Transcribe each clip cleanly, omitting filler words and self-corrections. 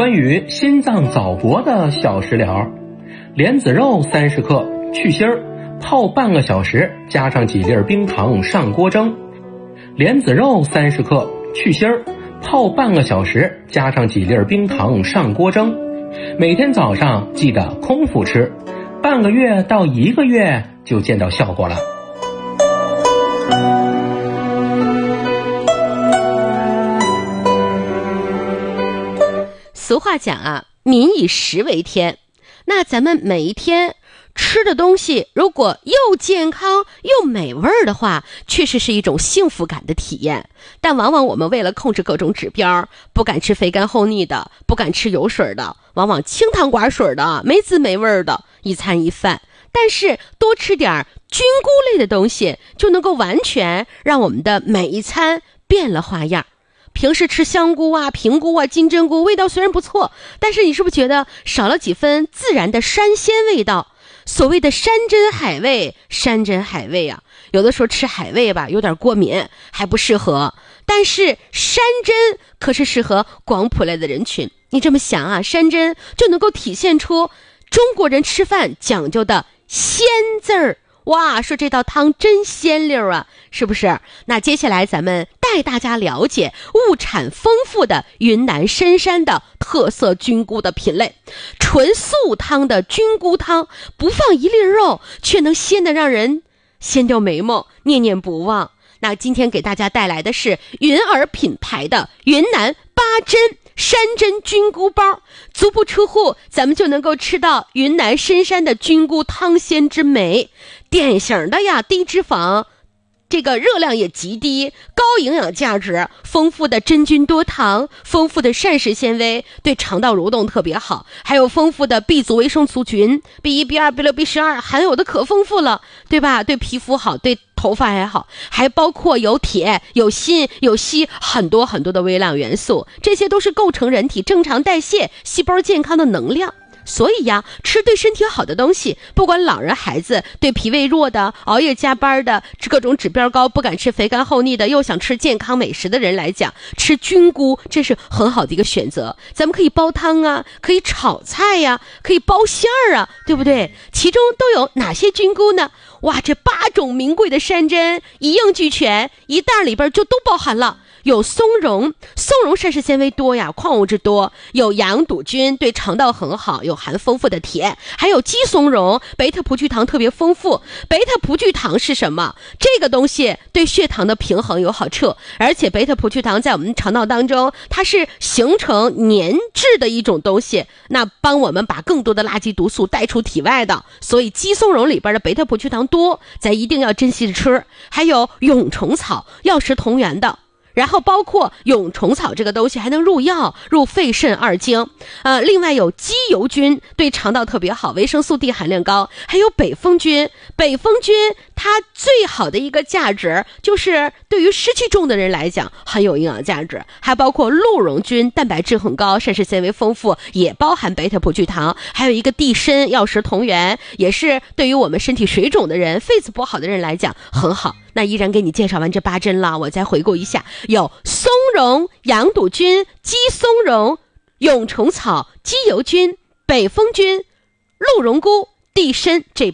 关于心脏早搏的小食疗：莲子肉30克，去芯儿，泡半个小时，加上几粒冰糖上锅蒸。莲子肉30克，去芯儿，泡半个小时，加上几粒冰糖上锅蒸。每天早上记得空腹吃，半个月到1个月就见到效果了。 俗话讲啊，民以食为天。那咱们每一天吃的东西如果又健康又美味的话，确实是一种幸福感的体验。但往往我们为了控制各种指标，不敢吃肥甘厚腻的，不敢吃油水的，往往清汤寡水的，没滋没味的一餐一饭。但是多吃点菌菇类的东西，就能够完全让我们的每一餐变了花样。平时吃香菇啊、平菇啊、金针菇，味道虽然不错，但是你是不是觉得少了几分自然的山鲜味道？所谓的山珍海味，山珍海味啊，有的时候吃海味吧有点过敏，还不适合。但是山珍可是适合广谱类的人群。你这么想啊，山珍就能够体现出中国人吃饭讲究的鲜字儿。哇，说这道汤真鲜溜啊，是不是？那接下来咱们带大家了解物产丰富的云南深山的特色菌菇的品类。纯素汤的菌菇汤，不放一粒肉，却能鲜得让人掀掉眉毛，念念不忘。那今天给大家带来的是云儿品牌的云南8珍山珍菌菇包，足不出户，咱们就能够吃到云南深山的菌菇汤鲜之美。典型的呀，低脂肪，这个热量也极低，高营养价值，丰富的真菌多糖，丰富的膳食纤维，对肠道蠕动特别好，还有丰富的 B 族维生素群 B1、B2、B6、B12， 含有的可丰富了，对吧？对皮肤好，对头发还好，还包括有铁、有锌、有硒，很多很多的微量元素，这些都是构成人体正常代谢、细胞健康的能量。所以呀，吃对身体好的东西，不管老人孩子，对脾胃弱的、熬夜加班的、各种指标高、不敢吃肥甘厚腻的，又想吃健康美食的人来讲，吃菌菇这是很好的一个选择。咱们可以煲汤啊，可以炒菜呀，可以包馅儿啊，对不对？其中都有哪些菌菇呢？哇，这8种名贵的山珍一应俱全，一袋里边就都包含了。有松茸，松茸膳食纤维多呀，矿物质多；有羊肚菌，对肠道很好，有含丰富的铁；还有鸡松茸，贝塔葡聚糖特别丰富。贝塔葡聚糖是什么？这个东西对血糖的平衡有好处，而且贝塔葡聚糖在我们肠道当中，它是形成粘质的一种东西，那帮我们把更多的垃圾毒素带出体外的。所以鸡松茸里边的贝塔葡聚糖多，咱一定要珍惜着吃。还有蛹虫草，药食同源的。然后包括蛹虫草这个东西还能入药，入肺肾二经。另外有鸡油菌，对肠道特别好，维生素 D 含量高。还有北风菌，北风菌它最好的一个价值就是对于湿气重的人来讲很有营养价值。还包括鹿茸菌，蛋白质很高，膳食纤维丰富，也包含贝塔葡聚糖。还有一个地参，药食同源，也是对于我们身体水肿的人、肺子不好的人来讲很好。那依然给你介绍完这8珍了，我再回顾一下，有松茸、羊肚菌、鸡松茸、蛹虫草、鸡油菌、北风菌、鹿茸菇、地参，这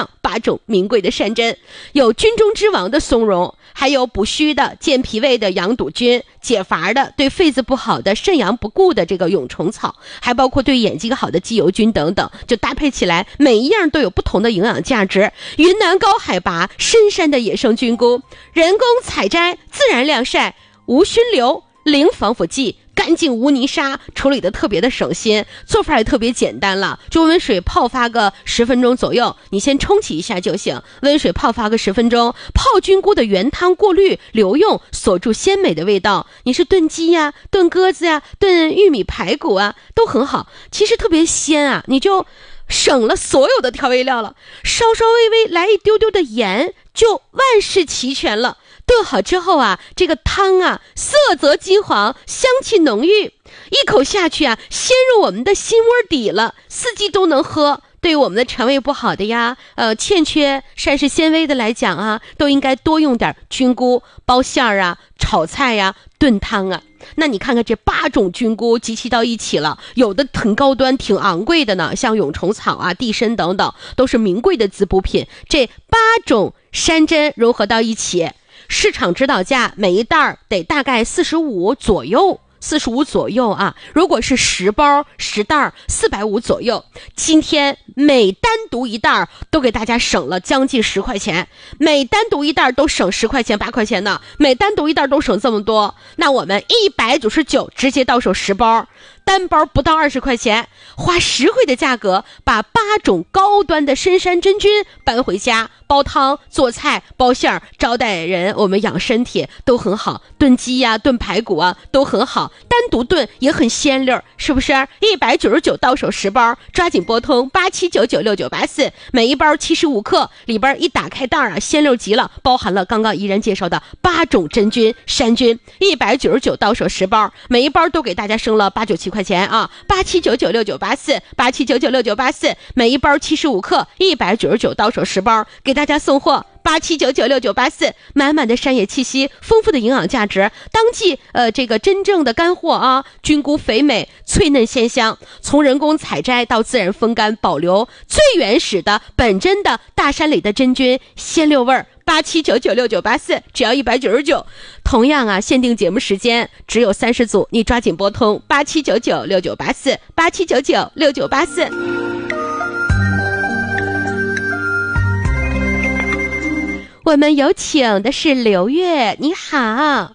8种名贵的山珍。有菌中之王的松茸，还有补虚的、健脾胃的羊肚菌，解乏的、对肺子不好的、肾阳不固的这个蛹虫草，还包括对眼睛好的鸡油菌等等，就搭配起来，每一样都有不同的营养价值。云南高海拔深山的野生菌菇，人工采摘，自然晾晒，无熏留，零防腐剂，干净无泥沙，处理的特别的省心，做法也特别简单了，就温水泡发个10分钟左右，你先冲洗一下就行，温水泡发个10分钟，泡菌菇的原汤过滤留用，锁住鲜美的味道。你是炖鸡呀、炖鸽子呀、炖玉米排骨啊，都很好，其实特别鲜啊，你就省了所有的调味料了，稍稍微微来一丢丢的盐，就万事齐全了。炖好之后啊，这个汤啊，色泽金黄，香气浓郁，一口下去啊，鲜入我们的心窝底了，四季都能喝。对于我们的肠胃不好的呀，欠缺膳食纤维的来讲啊，都应该多用点菌菇，包馅儿啊，炒菜呀，炖汤啊。 那你看看这8种菌菇集齐到一起了，有的很高端挺昂贵的呢，像蛹虫草啊、地参等等都是名贵的滋补品。这8种山珍融合到一起，市场指导价每一袋得大概45左右啊，如果是10包10袋450左右。今天每单独一袋都给大家省了将近10块钱，每单独一袋都省10块钱8块钱呢，每单独一袋都省这么多，那我们199直接到手10包，单包不到20块钱，花实惠的价格把8种高端的深山真菌搬回家，煲汤做菜包馅儿招待人，我们养身体都很好，炖鸡呀、炖排骨啊都很好，单独炖也很鲜溜，是不是？199到手10包，抓紧拨通87996984，每一包75克，里边一打开袋啊，鲜溜极了，包含了刚刚怡然介绍的8种真菌山菌，199到手10包，每一包都给大家升了897块钱啊，87996984，87996984，每一包75克，199到手10包，给大家送货。87996984，满满的山野气息，丰富的营养价值，当季这个真正的干货啊，菌菇肥美脆嫩鲜香，从人工采摘到自然风干保留最原始的本真的大山里的真菌鲜溜味儿。87996984，只要199。同样啊，限定节目时间只有30组，你抓紧拨通87996984，87996984。我们有请的是刘月，你好。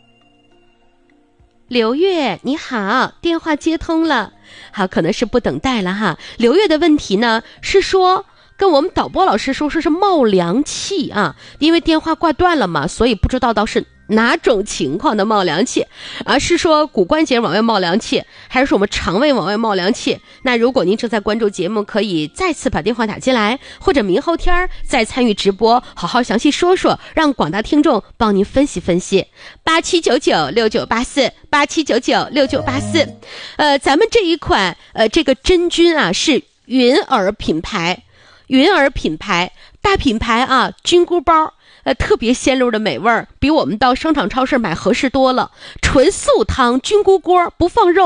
刘月你好，电话接通了。好，可能是不等待了哈。刘月的问题呢是说跟我们导播老师说是冒凉气啊，因为电话挂断了嘛，所以不知道到是哪种情况的冒凉气啊？是说骨关节往外冒凉气，还是说我们肠胃往外冒凉气？那如果您正在关注节目，可以再次把电话打进来，或者明后天再参与直播，好好详细说说，让广大听众帮您分析分析。87996984，87996984。咱们这一款这个真菌啊是云儿品牌大品牌啊，菌菇包。特别鲜溜的美味儿，比我们到商场超市买合适多了。纯素汤菌菇锅，不放肉。